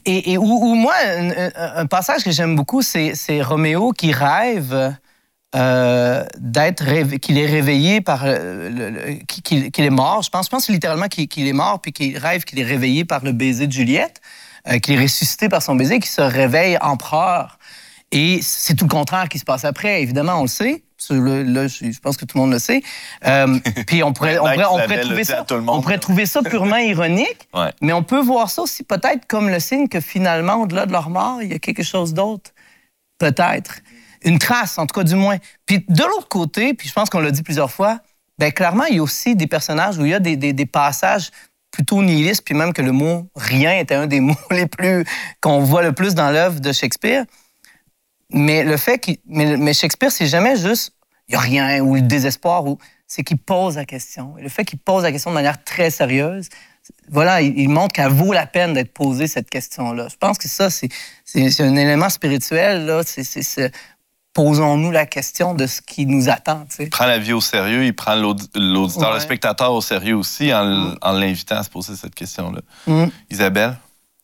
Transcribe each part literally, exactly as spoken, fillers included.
Et, et où, où moi, un, un, un passage que j'aime beaucoup, c'est, c'est Roméo qui rêve euh, d'être réve... qu'il est réveillé par le, le, le qu'il, qu'il est mort. Je pense, je pense littéralement qu'il, qu'il est mort, puis qu'il rêve qu'il est réveillé par le baiser de Juliette, euh, qu'il est ressuscité par son baiser, qu'il se réveille empereur. Et c'est tout le contraire qui se passe après. Évidemment, on le sait. Là, je pense que tout le monde le sait. Euh, puis on pourrait, on pourrait, on pourrait, trouver, ça, on pourrait trouver ça purement ironique, ouais. Mais on peut voir ça aussi peut-être comme le signe que finalement, au-delà de leur mort, il y a quelque chose d'autre. Peut-être. Une trace, en tout cas, du moins. Puis de l'autre côté, puis je pense qu'on l'a dit plusieurs fois, bien clairement, il y a aussi des personnages où il y a des, des, des passages plutôt nihilistes, puis même que le mot « rien » était un des mots les plus qu'on voit le plus dans l'œuvre de Shakespeare. Mais le fait qu'il, mais, mais Shakespeare, c'est jamais juste il n'y a rien ou le désespoir, ou c'est qu'il pose la question. Et le fait qu'il pose la question de manière très sérieuse, voilà, il, il montre qu'elle vaut la peine d'être posée cette question-là. Je pense que ça, c'est, c'est, c'est un élément spirituel. Là. C'est, c'est, c'est, posons-nous la question de ce qui nous attend. Tu sais. Il prend la vie au sérieux, il prend l'audi- l'auditeur, ouais. le spectateur au sérieux aussi en, mm. en l'invitant à se poser cette question-là. Mm. Isabelle?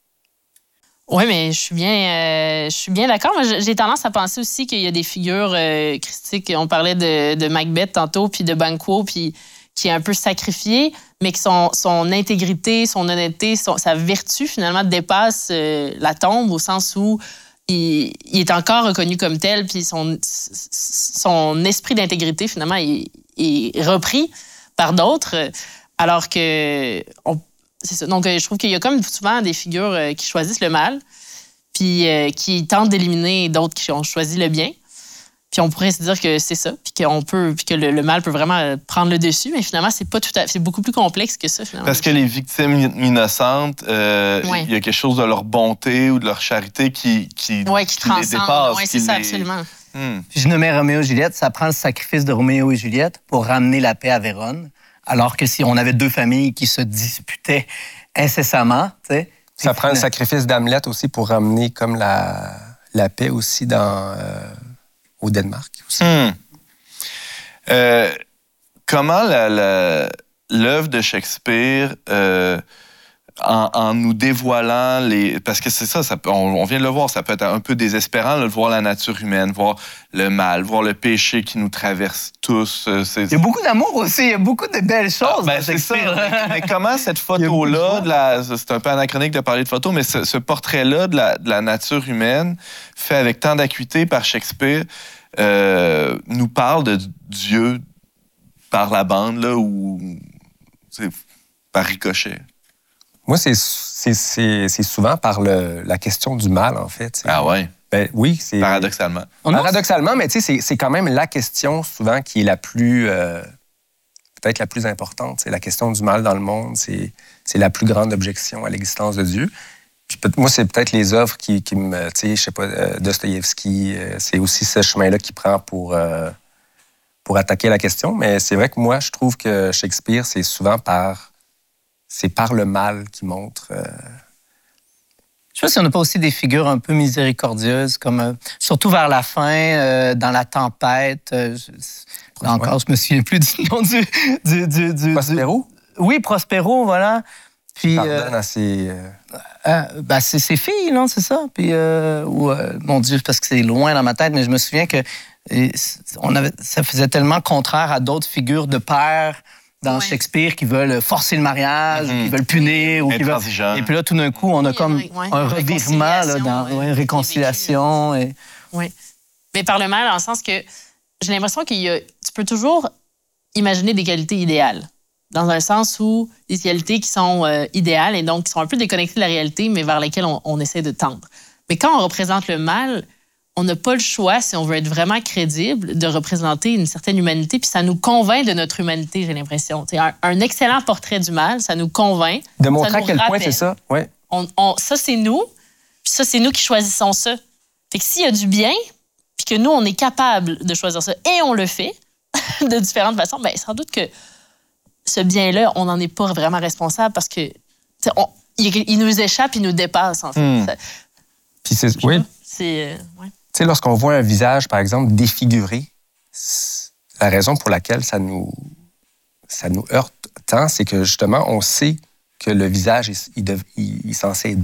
Oui, mais je suis bien, euh, je suis bien d'accord. Moi, j'ai tendance à penser aussi qu'il y a des figures euh, christiques. On parlait de, de Macbeth tantôt, puis de Banquo, puis qui est un peu sacrifié, mais que son, son intégrité, son honnêteté, son, sa vertu, finalement, dépasse euh, la tombe au sens où il, il est encore reconnu comme tel, puis son, son esprit d'intégrité, finalement, est, est repris par d'autres, alors que... On, C'est ça. Donc, je trouve qu'il y a comme souvent des figures euh, qui choisissent le mal, puis euh, qui tentent d'éliminer d'autres qui ont choisi le bien. Puis on pourrait se dire que c'est ça, puis qu'on peut, puis que le, le mal peut vraiment prendre le dessus, mais finalement, c'est pas tout à, c'est beaucoup plus complexe que ça, finalement. Parce que les victimes innocentes, euh, ouais. il y a quelque chose de leur bonté ou de leur charité qui, qui, ouais, qui, qui les dépasse. Oui, c'est ça, les... absolument. Hmm. Puis je nommais Roméo et Juliette, ça prend le sacrifice de Roméo et Juliette pour ramener la paix à Vérone. Alors que si on avait deux familles qui se disputaient incessamment, tu sais... Ça prend le sacrifice d'Hamlet aussi pour ramener comme la, la paix aussi dans, euh, au Danemark. Aussi. Hmm. Euh, comment la, la, l'œuvre de Shakespeare, euh, en, en nous dévoilant les... Parce que c'est ça, ça peut, on, on vient de le voir, ça peut être un peu désespérant là, de voir la nature humaine, voir le mal, voir le péché qui nous traverse tous. C'est... Il y a beaucoup d'amour aussi, il y a beaucoup de belles choses. Ah, ben, c'est ça. Mais, mais comment cette photo-là, de la, c'est un peu anachronique de parler de photo, mais ce, ce portrait-là de la, de la nature humaine, fait avec tant d'acuité par Shakespeare, euh, nous parle de Dieu par la bande, là, ou par ricochet? Moi, c'est, c'est, c'est, c'est souvent par le, la question du mal, en fait. T'sais. Ah ouais? Ben, oui, c'est... Paradoxalement. Paradoxalement, mais tu sais, c'est, c'est quand même la question, souvent, qui est la plus... Euh, peut-être la plus importante. C'est la question du mal dans le monde. C'est, c'est la plus grande objection à l'existence de Dieu. Puis moi, c'est peut-être les œuvres qui, qui me... Tu sais, je sais pas, euh, Dostoïevski, euh, c'est aussi ce chemin-là qu'il prend pour, euh, pour attaquer la question. Mais c'est vrai que moi, je trouve que Shakespeare, c'est souvent par... C'est par le mal qui montre... Euh... Je sais pas si on n'a pas aussi des figures un peu miséricordieuses, comme euh, surtout vers la fin, euh, dans La Tempête. Euh, je, là encore, ouais. je me souviens plus du nom du... du, du, du Prospero? Du, oui, Prospero, voilà. Puis, pardonne euh, à ses... Euh... Euh, ben, c'est ses filles, non, c'est ça? Puis, euh, ou, euh, mon Dieu, parce que c'est loin dans ma tête, mais je me souviens que et, on avait, ça faisait tellement contraire à d'autres figures de père dans ouais. Shakespeare qui veulent forcer le mariage, mmh. qui veulent punir. Ou qui veulent... Et puis là, tout d'un coup, on a comme ouais, un revirement là, dans ouais, une réconciliation. Et... Oui. Mais par le mal, dans le sens que j'ai l'impression que tu peux toujours imaginer des qualités idéales. Dans un sens où des qualités qui sont euh, idéales et donc qui sont un peu déconnectées de la réalité, mais vers lesquelles on, on essaie de tendre. Mais quand on représente le mal, on n'a pas le choix, si on veut être vraiment crédible, de représenter une certaine humanité, puis ça nous convainc de notre humanité, j'ai l'impression. Un, un excellent portrait du mal, ça nous convainc. De montrer à quel rappelle. point c'est ça. Ouais. On, on, ça, c'est nous, puis ça, c'est nous qui choisissons ça. Fait que s'il y a du bien, puis que nous, on est capable de choisir ça, et on le fait de différentes façons, bien, sans doute que ce bien-là, on n'en est pas vraiment responsable parce que on, il, il nous échappe, il nous dépasse, en fait. Mmh. Ça, puis c'est... Oui. C'est... Euh, ouais. Tu sais, lorsqu'on voit un visage, par exemple, défiguré, la raison pour laquelle ça nous, ça nous heurte tant, c'est que, justement, on sait que le visage, il, il, il est censé être